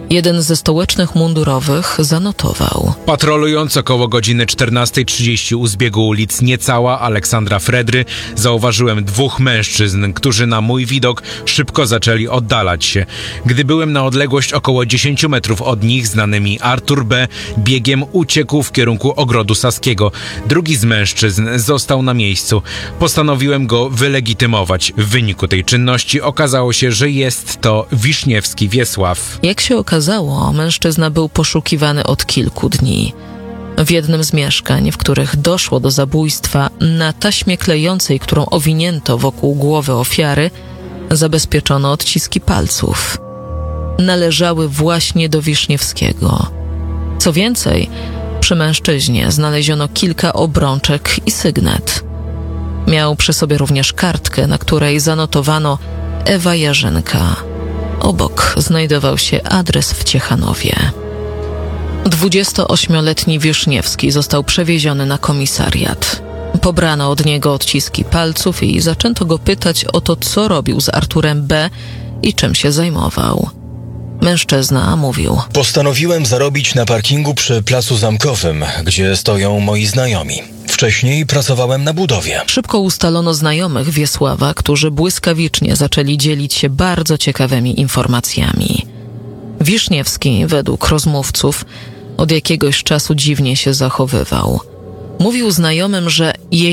Jeden ze stołecznych mundurowych zanotował. Patrolując około godziny 14:30 u zbiegu ulic Niecała Aleksandra Fredry, zauważyłem 2 mężczyzn, którzy na mój widok szybko zaczęli oddalać się. Gdy byłem na odległość około 10 metrów od nich, znany mi Artur B. biegiem uciekł w kierunku Ogrodu Saskiego. Drugi z mężczyzn został na miejscu. Postanowiłem go wylegitymować. W wyniku tej czynności okazało się, że jest to Wiszniewski Wiesław. Jak się okazało, mężczyzna był poszukiwany od kilku dni. W jednym z mieszkań, w których doszło do zabójstwa, na taśmie klejącej, którą owinięto wokół głowy ofiary, zabezpieczono odciski palców. Należały właśnie do Wiszniewskiego. Co więcej, przy mężczyźnie znaleziono kilka obrączek i sygnet. Miał przy sobie również kartkę, na której zanotowano Ewa Jarzynka. Obok znajdował się adres w Ciechanowie. 28-letni Wiszniewski został przewieziony na komisariat. Pobrano od niego odciski palców i zaczęto go pytać o to, co robił z Arturem B. i czym się zajmował. Mężczyzna mówił: Postanowiłem zarobić na parkingu przy Placu Zamkowym, gdzie stoją moi znajomi. Wcześniej pracowałem na budowie. Szybko ustalono znajomych Wiesława, którzy błyskawicznie zaczęli dzielić się bardzo ciekawymi informacjami. Wiszniewski, według rozmówców, od jakiegoś czasu dziwnie się zachowywał. Mówił znajomym, że